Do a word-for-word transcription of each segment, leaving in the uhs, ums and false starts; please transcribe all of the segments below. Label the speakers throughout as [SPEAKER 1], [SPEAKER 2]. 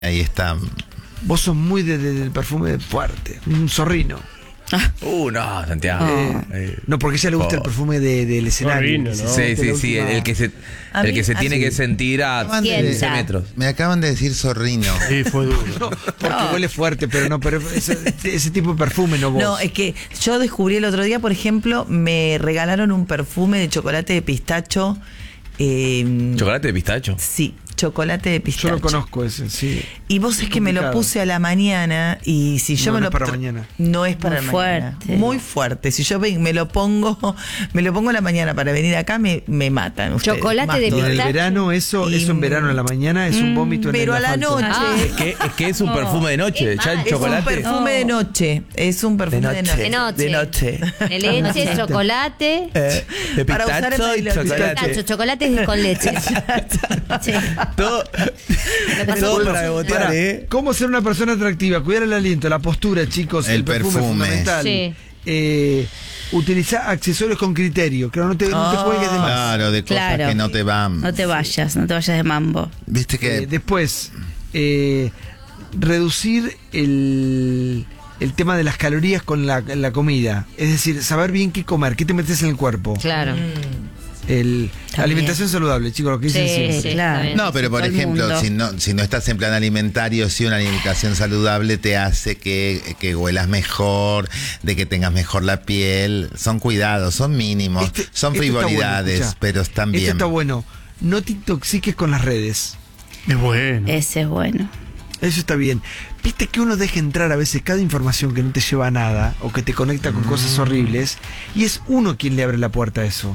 [SPEAKER 1] Ahí está.
[SPEAKER 2] Vos sos muy de, de- del perfume fuerte, un zorrino.
[SPEAKER 3] Uh, no, Santiago.
[SPEAKER 2] Eh,
[SPEAKER 3] Eh,
[SPEAKER 2] no, porque a ella le gusta
[SPEAKER 3] oh.
[SPEAKER 2] el perfume de, del escenario.
[SPEAKER 4] Zorrino,
[SPEAKER 2] que se
[SPEAKER 4] ¿no?
[SPEAKER 3] Sí,
[SPEAKER 2] siente
[SPEAKER 3] sí,
[SPEAKER 2] la
[SPEAKER 3] sí, el,
[SPEAKER 2] última-
[SPEAKER 3] el que se,
[SPEAKER 5] A
[SPEAKER 3] el
[SPEAKER 5] mí-
[SPEAKER 3] que se
[SPEAKER 5] ah,
[SPEAKER 3] tiene
[SPEAKER 5] sí.
[SPEAKER 3] que sentir a
[SPEAKER 1] Acaban de
[SPEAKER 3] quince
[SPEAKER 1] decir-
[SPEAKER 3] metros.
[SPEAKER 1] Me acaban de decir zorrino.
[SPEAKER 4] Sí, fue duro.
[SPEAKER 2] No, porque huele fuerte, pero no, pero ese, ese tipo de perfume no vos.
[SPEAKER 5] No, es que yo descubrí el otro día, por ejemplo, me regalaron un perfume de chocolate de pistacho. eh,
[SPEAKER 3] ¿Chocolate de pistacho?
[SPEAKER 5] Sí, chocolate de
[SPEAKER 2] Yo
[SPEAKER 5] pistacho.
[SPEAKER 2] lo conozco ese, sí.
[SPEAKER 5] Y vos es que me lo
[SPEAKER 2] Complicado.
[SPEAKER 5] puse a la mañana y si yo
[SPEAKER 2] No,
[SPEAKER 5] me
[SPEAKER 2] no
[SPEAKER 5] lo
[SPEAKER 2] es para
[SPEAKER 5] tra-
[SPEAKER 2] mañana.
[SPEAKER 5] no es para
[SPEAKER 6] Muy
[SPEAKER 5] mañana.
[SPEAKER 6] fuerte.
[SPEAKER 5] Muy fuerte. Si yo ve- me lo pongo, me lo pongo a la mañana para venir acá, me, me matan ustedes.
[SPEAKER 6] Chocolate
[SPEAKER 5] Más
[SPEAKER 6] de
[SPEAKER 2] Y en
[SPEAKER 5] todavía.
[SPEAKER 2] el
[SPEAKER 6] pistacho.
[SPEAKER 2] verano, eso,
[SPEAKER 5] Y-
[SPEAKER 2] eso en verano en la mañana es un vómito en
[SPEAKER 5] Pero
[SPEAKER 2] el
[SPEAKER 5] a la
[SPEAKER 2] asfalto.
[SPEAKER 5] noche.
[SPEAKER 6] Ah.
[SPEAKER 3] Es que, es que es un perfume de noche.
[SPEAKER 6] Es
[SPEAKER 3] Ya el
[SPEAKER 6] más,
[SPEAKER 5] Es un
[SPEAKER 3] chocolate.
[SPEAKER 5] perfume de noche. Es un perfume de
[SPEAKER 3] De
[SPEAKER 5] noche.
[SPEAKER 3] noche.
[SPEAKER 6] De noche.
[SPEAKER 5] De noche.
[SPEAKER 6] De leche, chocolate.
[SPEAKER 3] Eh, de
[SPEAKER 5] Para usar
[SPEAKER 3] pistacho
[SPEAKER 5] el
[SPEAKER 3] y
[SPEAKER 5] baile-
[SPEAKER 3] chocolate.
[SPEAKER 6] Pistacho, chocolate con leche. Sí.
[SPEAKER 3] Todo,
[SPEAKER 6] Me pasó
[SPEAKER 3] todo
[SPEAKER 6] por-
[SPEAKER 3] para botear,
[SPEAKER 2] Pará,
[SPEAKER 3] ¿eh?
[SPEAKER 2] ¿cómo ser una persona atractiva? Cuidar el aliento, la postura, chicos. El,
[SPEAKER 1] El
[SPEAKER 2] perfume, es
[SPEAKER 1] perfume.
[SPEAKER 2] fundamental.
[SPEAKER 6] Sí.
[SPEAKER 2] Eh, utilizar accesorios con criterio. Claro, no te, no te
[SPEAKER 5] Ah.
[SPEAKER 2] juegues de más.
[SPEAKER 1] Claro, de cosas
[SPEAKER 6] Claro.
[SPEAKER 1] que no te van.
[SPEAKER 6] No te vayas, no te vayas de mambo.
[SPEAKER 1] Viste que
[SPEAKER 2] Eh, después, eh, reducir el, el tema de las calorías con la, la comida. Es decir, saber bien qué comer, qué te metes en el cuerpo.
[SPEAKER 6] Claro.
[SPEAKER 2] El, la alimentación saludable, chicos, lo que dicen
[SPEAKER 6] Sí,
[SPEAKER 2] siempre.
[SPEAKER 6] sí,
[SPEAKER 5] Claro.
[SPEAKER 6] está bien.
[SPEAKER 1] no, pero por
[SPEAKER 6] Todo el
[SPEAKER 1] ejemplo,
[SPEAKER 6] mundo.
[SPEAKER 1] si no, si no estás en plan alimentario, sí una alimentación saludable te hace que, que huelas mejor, de que tengas mejor la piel. Son cuidados, son mínimos,
[SPEAKER 2] Este-
[SPEAKER 1] son
[SPEAKER 2] esto está bueno,
[SPEAKER 1] frivolidades,
[SPEAKER 2] escuchá.
[SPEAKER 1] pero están
[SPEAKER 2] Esto
[SPEAKER 1] bien.
[SPEAKER 2] está bueno. No te intoxiques con las redes.
[SPEAKER 4] Es bueno.
[SPEAKER 6] Ese es bueno.
[SPEAKER 2] Eso está bien. Viste que uno deja entrar a veces cada información que no te lleva a nada o que te conecta con cosas horribles y es uno quien le abre la puerta a eso.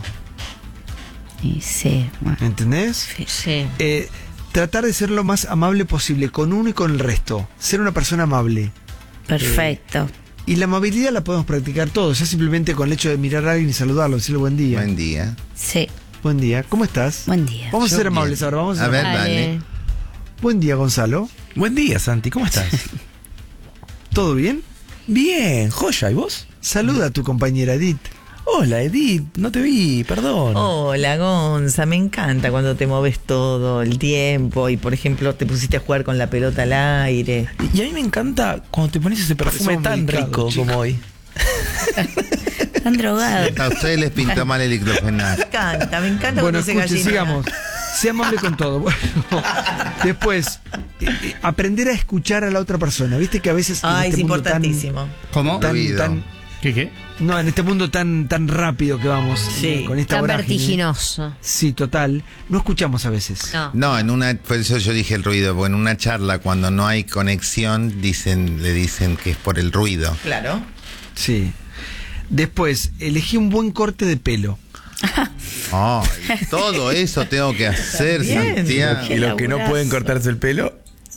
[SPEAKER 6] Y sí, bueno.
[SPEAKER 2] ¿Entendés?
[SPEAKER 6] Sí.
[SPEAKER 2] Eh, tratar de ser lo más amable posible con uno y con el resto. Ser una persona amable.
[SPEAKER 6] Perfecto.
[SPEAKER 2] Y la amabilidad la podemos practicar todos, ya simplemente con el hecho de mirar a alguien y saludarlo, decirle buen día.
[SPEAKER 1] Buen día.
[SPEAKER 6] Sí.
[SPEAKER 2] Buen día, ¿cómo estás?
[SPEAKER 6] Buen día.
[SPEAKER 2] Vamos a
[SPEAKER 1] Yo
[SPEAKER 2] ser
[SPEAKER 1] bien.
[SPEAKER 2] amables ahora, vamos a,
[SPEAKER 1] A
[SPEAKER 2] ser
[SPEAKER 1] ver,
[SPEAKER 2] amables.
[SPEAKER 1] dale.
[SPEAKER 2] Buen día, Gonzalo.
[SPEAKER 3] Buen día, Santi. ¿Cómo estás?
[SPEAKER 2] ¿Todo bien?
[SPEAKER 3] Bien, joya. ¿Y vos?
[SPEAKER 2] Saluda a tu compañera Edith.
[SPEAKER 3] Hola, Edith. No te vi, perdón.
[SPEAKER 5] Hola, Gonza, me encanta cuando te moves todo el tiempo y, por ejemplo, te pusiste a jugar con la pelota al aire.
[SPEAKER 3] Y a mí me encanta cuando te pones ese perfume
[SPEAKER 2] Somos
[SPEAKER 3] tan
[SPEAKER 2] medicados,
[SPEAKER 3] rico
[SPEAKER 2] chicos.
[SPEAKER 3] como hoy.
[SPEAKER 6] Están drogados.
[SPEAKER 1] A ustedes les pintó mal el
[SPEAKER 5] Me
[SPEAKER 1] diclofenac.
[SPEAKER 5] encanta, me encanta
[SPEAKER 2] Bueno,
[SPEAKER 5] cuando se
[SPEAKER 2] escuche,
[SPEAKER 5] gallina.
[SPEAKER 2] sigamos. Sea amable con todo. Bueno, después, eh, eh, aprender a escuchar a la otra persona. Viste que a veces. en
[SPEAKER 5] Ay,
[SPEAKER 2] este
[SPEAKER 5] es
[SPEAKER 2] mundo tan-
[SPEAKER 5] importantísimo.
[SPEAKER 4] ¿Cómo?
[SPEAKER 2] Tan,
[SPEAKER 1] Ruido.
[SPEAKER 2] tan-
[SPEAKER 4] ¿Qué qué?
[SPEAKER 2] no, en este mundo tan, tan rápido que vamos.
[SPEAKER 5] Sí.
[SPEAKER 2] eh, con esta
[SPEAKER 6] Tan
[SPEAKER 2] vorágine.
[SPEAKER 6] vertiginoso.
[SPEAKER 2] Sí, total. No escuchamos a veces.
[SPEAKER 6] No.
[SPEAKER 1] No, en una, por eso yo dije el ruido, porque en una charla cuando no hay conexión dicen, le dicen que es por el ruido.
[SPEAKER 5] Claro.
[SPEAKER 2] Sí. Después, elegí un buen corte de pelo.
[SPEAKER 1] Oh, todo eso tengo que hacer,
[SPEAKER 5] Bien.
[SPEAKER 1] Santiago.
[SPEAKER 3] Y los que no
[SPEAKER 6] laburazo.
[SPEAKER 3] pueden cortarse el pelo.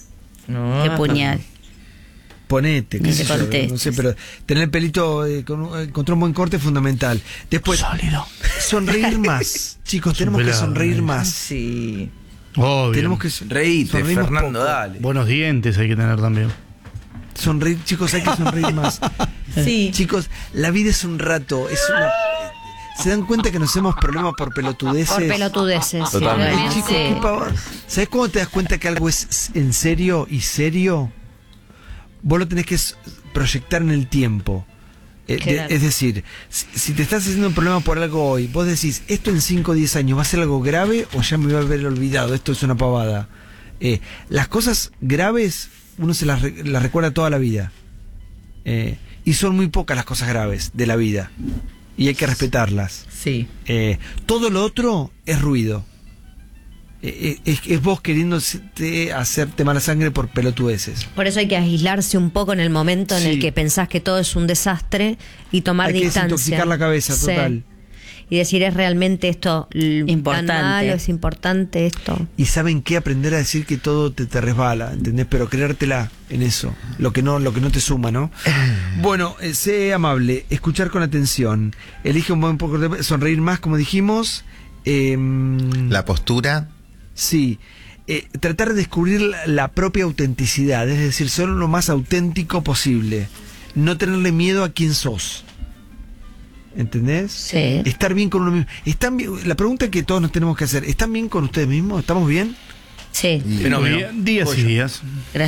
[SPEAKER 5] No.
[SPEAKER 6] Qué puñal.
[SPEAKER 2] Ponete, qué
[SPEAKER 6] Ni
[SPEAKER 2] sé
[SPEAKER 6] te
[SPEAKER 2] yo,
[SPEAKER 6] contestes.
[SPEAKER 2] no sé, pero tener el pelito, eh, con un- encontrar un buen corte es fundamental. Después,
[SPEAKER 4] Sólido.
[SPEAKER 2] sonreír más. Chicos, tenemos que
[SPEAKER 4] pelado,
[SPEAKER 2] sonreír
[SPEAKER 4] ¿eh?
[SPEAKER 2] más.
[SPEAKER 5] Sí.
[SPEAKER 4] Obvio.
[SPEAKER 2] Tenemos que
[SPEAKER 3] Reíte,
[SPEAKER 2] sonreímos
[SPEAKER 3] Fernando,
[SPEAKER 2] poco.
[SPEAKER 3] dale.
[SPEAKER 4] Buenos dientes hay que tener también.
[SPEAKER 2] Sonreír, chicos, hay que sonreír más.
[SPEAKER 5] Sí.
[SPEAKER 2] Chicos, la vida es un rato, es una. ¿Se dan cuenta que nos hacemos problemas por pelotudeces?
[SPEAKER 6] Por pelotudeces.
[SPEAKER 3] Totalmente.
[SPEAKER 2] Ay,
[SPEAKER 6] realmente.
[SPEAKER 2] chicos, qué pavada. ¿Sabes cómo te das cuenta que algo es en serio y serio? Vos lo tenés que s- proyectar en el tiempo. Eh, de-
[SPEAKER 6] Claro.
[SPEAKER 2] es decir, si, si te estás haciendo un problema por algo hoy, vos decís, esto en cinco o diez años va a ser algo grave o ya me va a haber olvidado, esto es una pavada. Eh, las cosas graves uno se las, re- las recuerda toda la vida. Eh, y son muy pocas las cosas graves de la vida. Y hay que respetarlas.
[SPEAKER 5] Sí.
[SPEAKER 2] Eh, todo lo otro es ruido. Eh, eh, es, es vos queriendo hacerte mala sangre por pelotudeces.
[SPEAKER 6] Por eso hay que aislarse un poco en el momento en
[SPEAKER 2] Sí.
[SPEAKER 6] el que pensás que todo es un desastre y tomar
[SPEAKER 2] Hay que
[SPEAKER 6] distancia.
[SPEAKER 2] desintoxicar la cabeza,
[SPEAKER 6] Sí.
[SPEAKER 2] total.
[SPEAKER 6] Y decir, ¿es realmente esto l-
[SPEAKER 5] Importante.
[SPEAKER 6] tan malo? ¿Es importante esto?
[SPEAKER 2] Y saben qué, aprender a decir que todo te, te resbala, ¿entendés? Pero creértela en eso, lo que no, lo que no te suma, ¿no? Bueno, eh, sé amable, escuchar con atención, elige un buen poco de sonreír más, como dijimos. Eh,
[SPEAKER 1] La postura.
[SPEAKER 2] Sí, eh, tratar de descubrir la, la propia autenticidad, es decir, ser lo más auténtico posible, no tenerle miedo a quién sos. ¿Entendés?
[SPEAKER 6] Sí.
[SPEAKER 2] Estar bien con uno mismo. ¿Están bien? La pregunta que todos nos tenemos que hacer, ¿están bien con ustedes mismos? ¿Estamos bien?
[SPEAKER 6] Sí.
[SPEAKER 1] Y-
[SPEAKER 3] Fenómeno.
[SPEAKER 4] Día- días y días.